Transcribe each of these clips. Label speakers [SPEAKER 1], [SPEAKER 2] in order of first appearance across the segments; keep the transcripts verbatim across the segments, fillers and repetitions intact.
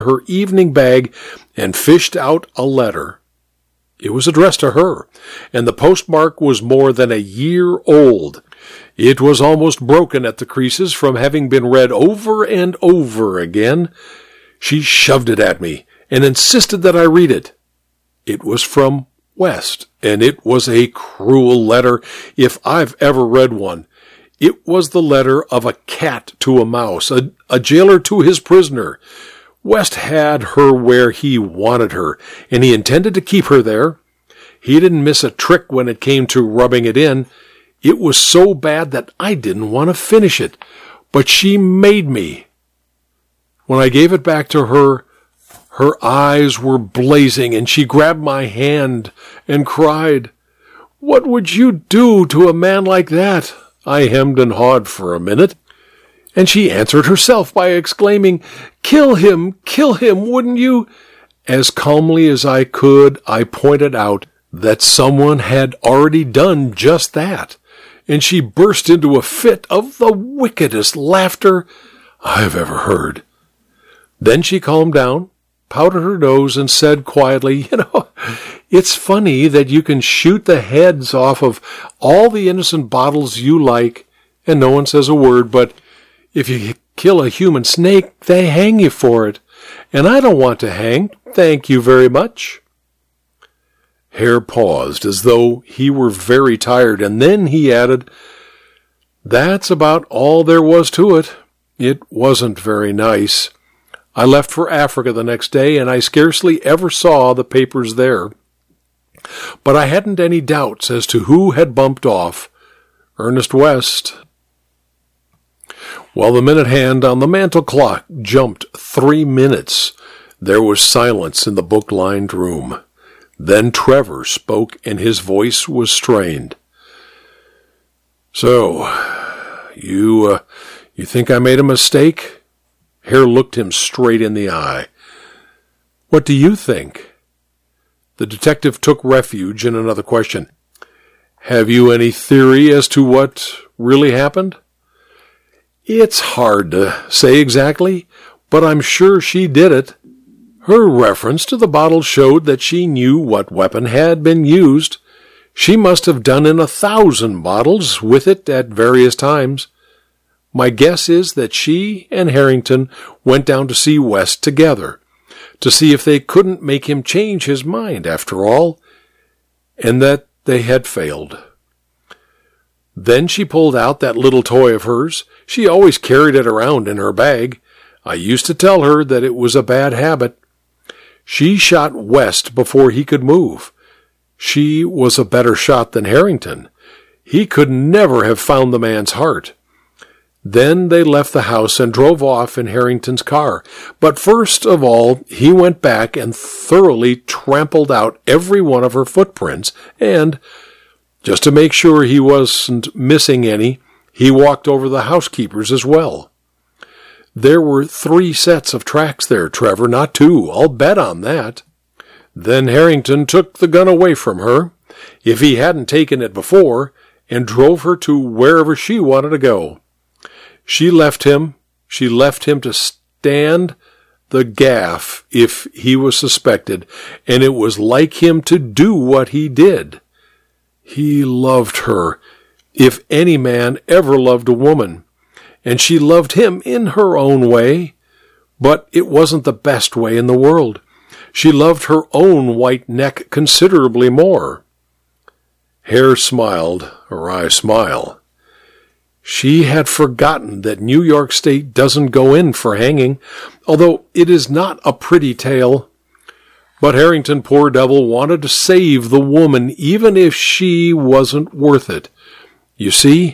[SPEAKER 1] her evening bag and fished out a letter. It was addressed to her, and the postmark was more than a year old. It was almost broken at the creases from having been read over and over again. She shoved it at me and insisted that I read it. It was from West, and it was a cruel letter if I've ever read one. It was the letter of a cat to a mouse, a, a jailer to his prisoner. West had her where he wanted her, and he intended to keep her there. He didn't miss a trick when it came to rubbing it in. It was so bad that I didn't want to finish it, but she made me. When I gave it back to her, her eyes were blazing, and she grabbed my hand and cried, "What would you do to a man like that?" I hemmed and hawed for a minute, and she answered herself by exclaiming, "Kill him, kill him, wouldn't you?" As calmly as I could, I pointed out that someone had already done just that, and she burst into a fit of the wickedest laughter I've ever heard. Then she calmed down, powdered her nose, and said quietly, "You know, it's funny that you can shoot the heads off of all the innocent bottles you like, and no one says a word, but if you kill a human snake, they hang you for it. And I don't want to hang, thank you very much." Hare paused as though he were very tired, and then he added, "That's about all there was to it. It wasn't very nice. I left for Africa the next day, and I scarcely ever saw the papers there. But I hadn't any doubts as to who had bumped off. Ernest West." While the minute hand on the mantel clock jumped three minutes, there was silence in the book-lined room. Then Trevor spoke, and his voice was strained. "So, you, uh, you think I made a mistake?" Hare looked him straight in the eye. "What do you think?" The detective took refuge in another question. "Have you any theory as to what really happened?" "It's hard to say exactly, but I'm sure she did it. Her reference to the bottle showed that she knew what weapon had been used. She must have done in a thousand bottles with it at various times. My guess is that she and Harrington went down to see West together, to see if they couldn't make him change his mind after all, and that they had failed. Then she pulled out that little toy of hers. She always carried it around in her bag. I used to tell her that it was a bad habit. She shot West before he could move. She was a better shot than Harrington. He could never have found the man's heart. Then they left the house and drove off in Harrington's car. But first of all, he went back and thoroughly trampled out every one of her footprints, and, just to make sure he wasn't missing any, he walked over the housekeeper's as well. There were three sets of tracks there, Trevor, not two. I'll bet on that. Then Harrington took the gun away from her, if he hadn't taken it before, and drove her to wherever she wanted to go. She left him, she left him to stand the gaff if he was suspected, and it was like him to do what he did. He loved her, if any man ever loved a woman, and she loved him in her own way, but it wasn't the best way in the world. She loved her own white neck considerably more. Hare smiled, a wry smile. She had forgotten that New York State doesn't go in for hanging, although it is not a pretty tale. But Harrington, poor devil, wanted to save the woman, even if she wasn't worth it. You see?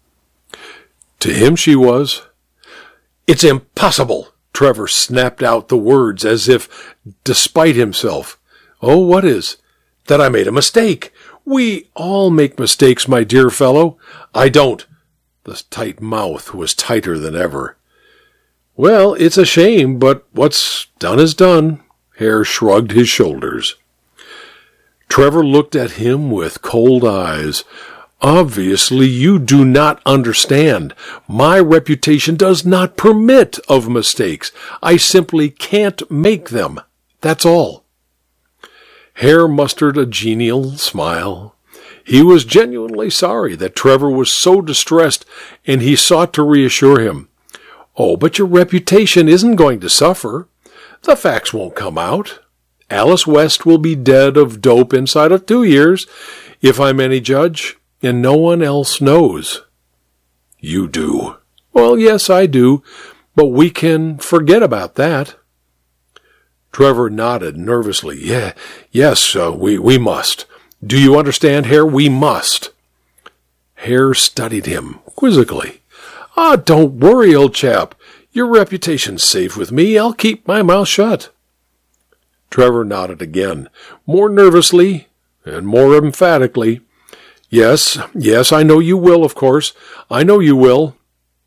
[SPEAKER 1] To him she was. "It's impossible!" Trevor snapped out the words as if despite himself. "Oh, what is?" "That I made a mistake. We all make mistakes, my dear fellow." "I don't." The tight mouth was tighter than ever. "Well, it's a shame, but what's done is done." Hare shrugged his shoulders. Trevor looked at him with cold eyes. Obviously, you do not understand. My reputation does not permit of mistakes. I simply can't make them. That's all. Hare mustered a genial smile. He was genuinely sorry that Trevor was so distressed, and he sought to reassure him. Oh, but your reputation isn't going to suffer. The facts won't come out. Alice West will be dead of dope inside of two years, if I'm any judge, and no one else knows. You do. Well, yes, I do, but we can forget about that. Trevor nodded nervously. Yeah, yes, uh, we, we must. Do you understand, Hare? We must. Hare studied him quizzically. Ah, don't worry, old chap. Your reputation's safe with me. I'll keep my mouth shut. Trevor nodded again, more nervously and more emphatically. Yes, yes, I know you will, of course. I know you will.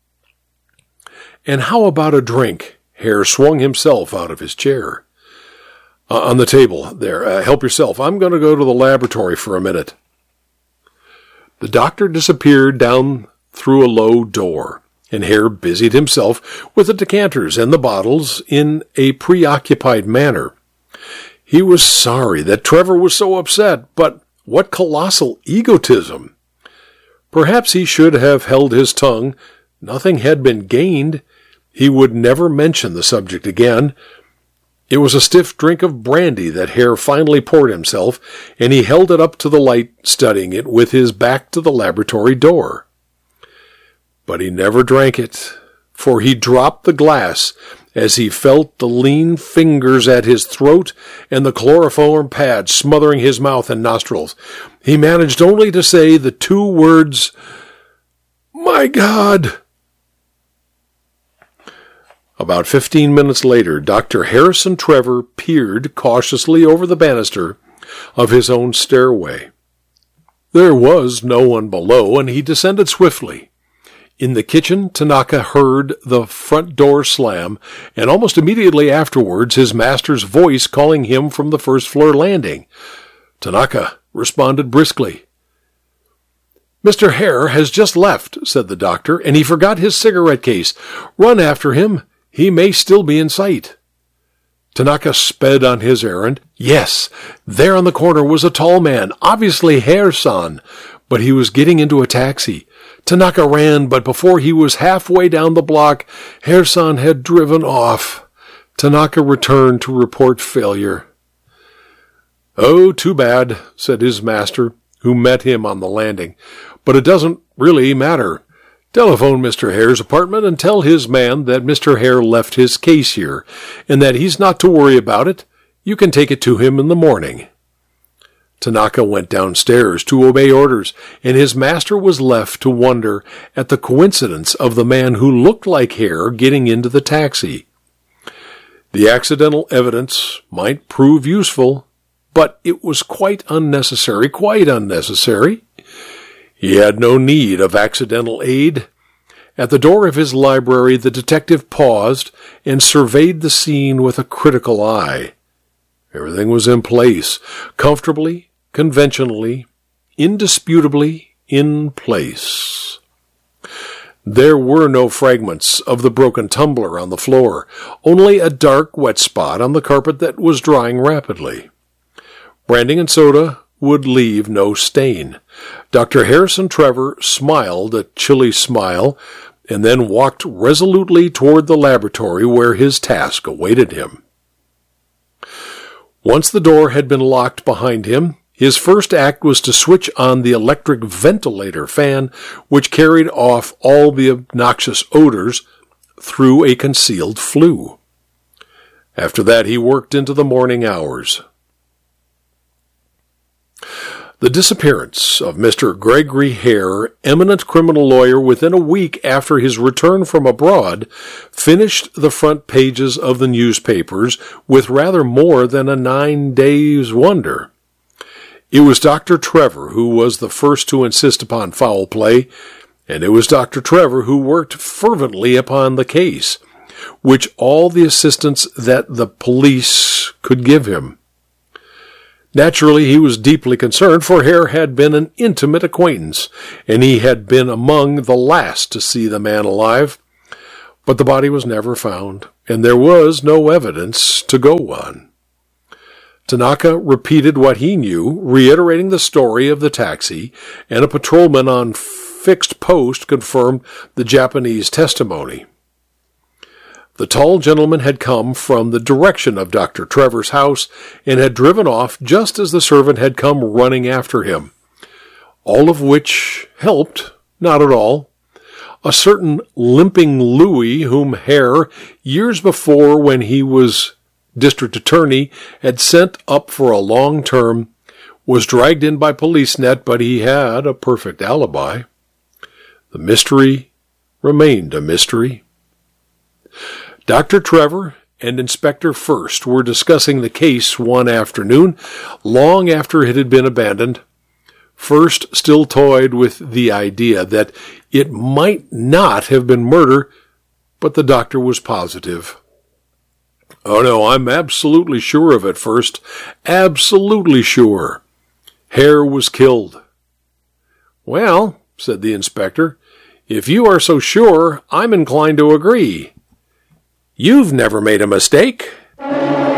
[SPEAKER 1] And how about a drink? Hare swung himself out of his chair. Uh, on the table, there. Uh, help yourself. I'm going to go to the laboratory for a minute. The doctor disappeared down through a low door, and Hare busied himself with the decanters and the bottles in a preoccupied manner. He was sorry that Trevor was so upset, but what colossal egotism! Perhaps he should have held his tongue. Nothing had been gained. He would never mention the subject again. It was a stiff drink of brandy that Hare finally poured himself, and he held it up to the light, studying it with his back to the laboratory door. But he never drank it, for he dropped the glass as he felt the lean fingers at his throat and the chloroform pad smothering his mouth and nostrils. He managed only to say the two words, "My God!" About fifteen minutes later, Doctor Harrison Trevor peered cautiously over the banister of his own stairway. There was no one below, and he descended swiftly. In the kitchen, Tanaka heard the front door slam, and almost immediately afterwards his master's voice calling him from the first-floor landing. Tanaka responded briskly. "Mister Hare has just left," said the doctor, "and he forgot his cigarette case. Run after him. He may still be in sight." Tanaka sped on his errand. Yes, there on the corner was a tall man, obviously Hare-san, but he was getting into a taxi. Tanaka ran, but before he was halfway down the block, Hare-san had driven off. Tanaka returned to report failure. "Oh, too bad," said his master, who met him on the landing. "But it doesn't really matter. Telephone Mister Hare's apartment and tell his man that Mister Hare left his case here, and that he's not to worry about it. You can take it to him in the morning." Tanaka went downstairs to obey orders, and his master was left to wonder at the coincidence of the man who looked like Hare getting into the taxi. The accidental evidence might prove useful, but it was quite unnecessary, quite unnecessary. He had no need of accidental aid. At the door of his library, the detective paused and surveyed the scene with a critical eye. Everything was in place, comfortably, conventionally, indisputably in place. There were no fragments of the broken tumbler on the floor, only a dark wet spot on the carpet that was drying rapidly. Branding and soda would leave no stain. Doctor Harrison Trevor smiled a chilly smile and then walked resolutely toward the laboratory where his task awaited him. Once the door had been locked behind him, his first act was to switch on the electric ventilator fan, which carried off all the obnoxious odors through a concealed flue. After that, he worked into the morning hours. The disappearance of Mister Gregory Hare, eminent criminal lawyer, within a week after his return from abroad, finished the front pages of the newspapers with rather more than a nine days' wonder. It was Doctor Trevor who was the first to insist upon foul play, and it was Doctor Trevor who worked fervently upon the case, which all the assistance that the police could give him. Naturally, he was deeply concerned, for Hare had been an intimate acquaintance, and he had been among the last to see the man alive. But the body was never found, and there was no evidence to go on. Tanaka repeated what he knew, reiterating the story of the taxi, and a patrolman on fixed post confirmed the Japanese testimony. The tall gentleman had come from the direction of Doctor Trevor's house and had driven off just as the servant had come running after him. All of which helped, not at all. A certain limping Louis, whom Hare, years before when he was district attorney, had sent up for a long term, was dragged in by police net, but he had a perfect alibi. The mystery remained a mystery. Doctor Trevor and Inspector First were discussing the case one afternoon, long after it had been abandoned. First still toyed with the idea that it might not have been murder, but the doctor was positive. "Oh, no, I'm absolutely sure of it, First. Absolutely sure. Hare was killed." "Well," said the inspector, "if you are so sure, I'm inclined to agree. You've never made a mistake."